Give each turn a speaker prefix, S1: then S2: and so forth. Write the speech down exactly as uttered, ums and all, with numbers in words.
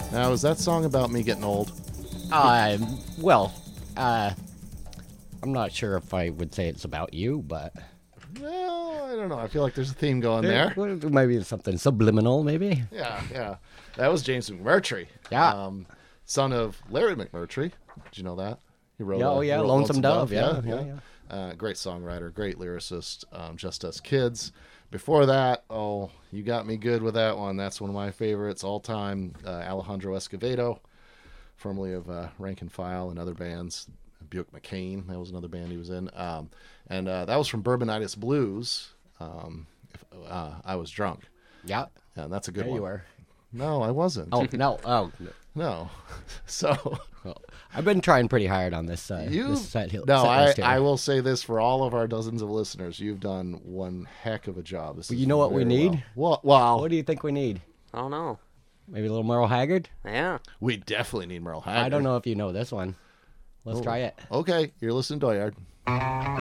S1: Now, is that song about me getting old?
S2: Uh, well, uh, I'm not sure if I would say it's about you, but
S1: Well, I don't know. I feel like there's a theme going there.
S2: Maybe something subliminal, maybe.
S1: Yeah, yeah. That was James McMurtry.
S2: Yeah.
S1: Um, son of Larry McMurtry. Did you know that? He wrote.
S2: Oh,
S1: uh,
S2: yeah,
S1: wrote
S2: Lonesome Dove. Yeah,
S1: yeah.
S2: yeah, yeah.
S1: Uh, great songwriter, great lyricist. Um, Just Us Kids. Before that, oh, you got me good with that one. That's one of my favorites all time. Uh, Alejandro Escovedo, formerly of uh, Rank and File and other bands. Buick McCain, that was another band he was in. Um, and uh, that was from Bourbonitis Blues. Um, if, uh, I was drunk.
S2: Yeah.
S1: And that's a good
S2: There
S1: one.
S2: you were.
S1: No, I wasn't.
S2: Oh, no. Oh,
S1: No. So
S2: well, I've been trying pretty hard on this. Uh,
S1: you
S2: this set,
S1: no,
S2: set
S1: I,
S2: list here.
S1: I will say this for all of our dozens of listeners: you've done one heck of a job. This
S2: Well,
S1: is
S2: you know what we
S1: very
S2: need?
S1: Well, well, well
S2: What do you think we need?
S3: I don't know.
S2: Maybe a little Merle Haggard?
S3: Yeah.
S1: we definitely need Merle Haggard.
S2: I don't know if you know this one. Let's
S1: Oh.
S2: try it.
S1: Okay, you're listening to Doyard.